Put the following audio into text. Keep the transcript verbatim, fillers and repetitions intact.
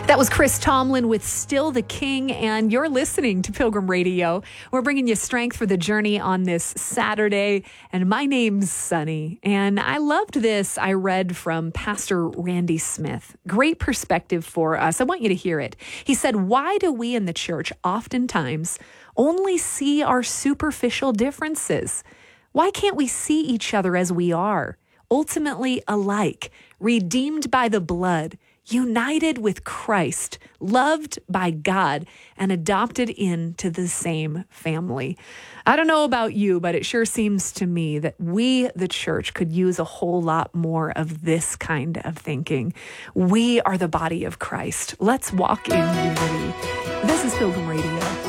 That was Chris Tomlin with Still the King, and you're listening to Pilgrim Radio. We're bringing you strength for the journey on this Saturday, and my name's Sunny, and I loved this I read from Pastor Randy Smith. Great perspective for us. I want you to hear it. He said, why do we in the church oftentimes only see our superficial differences? Why can't we see each other as we are, ultimately alike, redeemed by the blood, united with Christ, loved by God, and adopted into the same family? I don't know about you, but it sure seems to me that we, the church, could use a whole lot more of this kind of thinking. We are the body of Christ. Let's walk in unity. This is Pilgrim Radio.